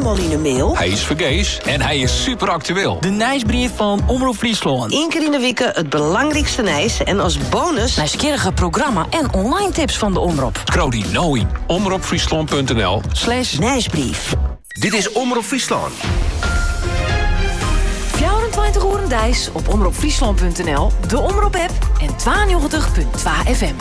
al in de mail? Hij is vergees en hij is super actueel. De nieuwsbrief van Omroep Friesland. Eén keer in de week het belangrijkste nieuws en als bonus Nieuwsgierige programma en online tips van de Omroep. Scroll die nou in omroepfriesland.nl/nieuwsbrief. Dit is Omroep Friesland. 24 uur dijs op omroepfriesland.nl, de Omroep-app en 92.2 FM.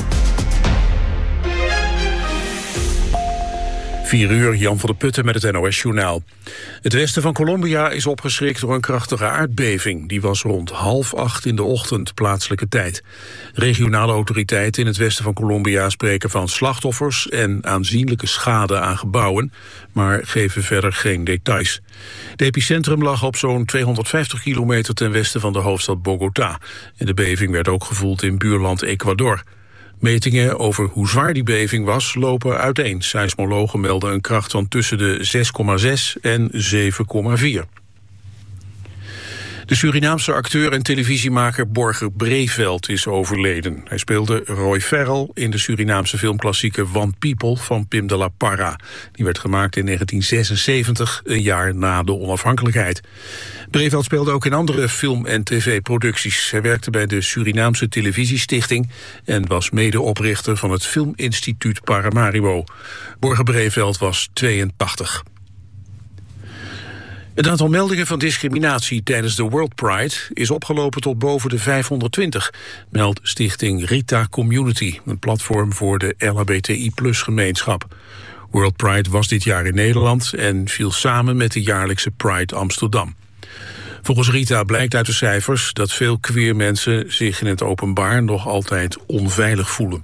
4 uur, Jan van der Putten met het NOS-journaal. Het westen van Colombia is opgeschrikt door een krachtige aardbeving. Die was rond 7:30 in de ochtend plaatselijke tijd. Regionale autoriteiten in het westen van Colombia spreken van slachtoffers en aanzienlijke schade aan gebouwen, maar geven verder geen details. Het epicentrum lag op zo'n 250 kilometer ten westen van de hoofdstad Bogota. En de beving werd ook gevoeld in buurland Ecuador. Metingen over hoe zwaar die beving was lopen uiteen. Seismologen melden een kracht van tussen de 6,6 en 7,4. De Surinaamse acteur en televisiemaker Borger Breveld is overleden. Hij speelde Roy Farrell in de Surinaamse filmklassieker One People van Pim de la Parra. Die werd gemaakt in 1976, een jaar na de onafhankelijkheid. Breveld speelde ook in andere film- en tv-producties. Hij werkte bij de Surinaamse Televisiestichting en was medeoprichter van het Filminstituut Paramaribo. Borger Breveld was 82. Het aantal meldingen van discriminatie tijdens de World Pride is opgelopen tot boven de 520, meldt stichting Rita Community, een platform voor de LHBTI+-gemeenschap. World Pride was dit jaar in Nederland en viel samen met de jaarlijkse Pride Amsterdam. Volgens Rita blijkt uit de cijfers dat veel queer mensen zich in het openbaar nog altijd onveilig voelen.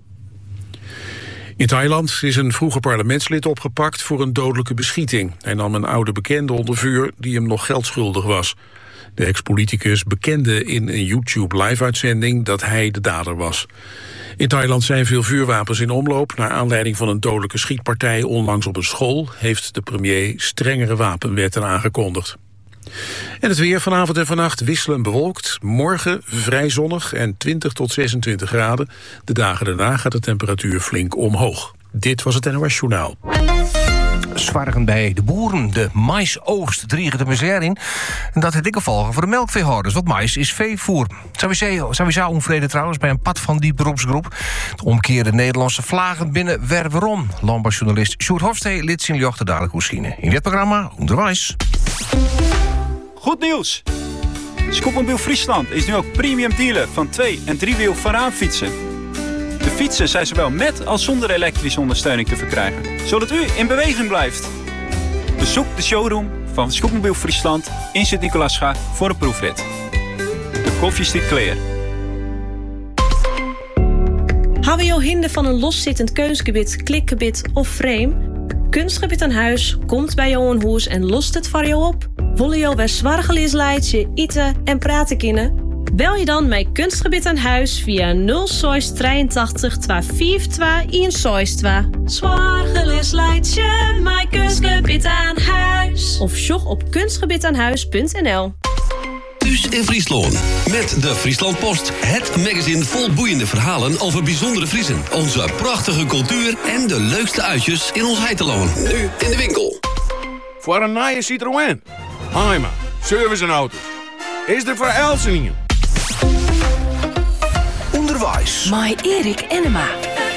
In Thailand is een vroeger parlementslid opgepakt voor een dodelijke beschieting. Hij nam een oude bekende onder vuur die hem nog geld schuldig was. De ex-politicus bekende in een YouTube-live-uitzending dat hij de dader was. In Thailand zijn veel vuurwapens in omloop. Naar aanleiding van een dodelijke schietpartij onlangs op een school heeft de premier strengere wapenwetten aangekondigd. En het weer vanavond en vannacht wisselend bewolkt. Morgen vrij zonnig en 20 tot 26 graden. De dagen daarna gaat de temperatuur flink omhoog. Dit was het NOS Journaal. Zwargen bij de boeren. De maisoogst driegen de misère in. En dat heeft dikke gevolgen voor de melkveehouders. Want mais is veevoer. Sowieso onvrede trouwens bij een pad van die beroepsgroep. De omkeerde Nederlandse vlagen binnen Werveron. Landbouwjournalist Sjoerd Hofstee liet zien jochten dadelijk hoe zien. In dit programma onderwijs. Goed nieuws! Scootmobiel Friesland is nu ook premium dealer van 2- en 3-wiel voorraadfietsen. De fietsen zijn zowel met als zonder elektrische ondersteuning te verkrijgen, zodat u in beweging blijft. Bezoek de showroom van Scootmobiel Friesland in Sint-Nicolaasga voor een proefrit. De koffie stiet clear. Hou je hinder van een loszittend keusgebied, klikgebied of frame? Kunstgebied aan huis komt bij jou een hoes en lost het voor jou op. Willen jou bij zwargelisleidje, eten en praten kunnen? Bel je dan met Kunstgebied aan huis via 083 242 162. Zwargelisleidje, mijn Kunstgebied aan huis. Of sjog op kunstgebiedaanhuis.nl. Thuis in Friesland. Met de Friesland Post. Het magazine vol boeiende verhalen over bijzondere Friesen. Onze prachtige cultuur en de leukste uitjes in ons heiteloon. Nu in de winkel. Voor een nieuwe Citroën. Heima, service en auto's. Is er voor Elsenien? Onderwijs. My Erik Enema.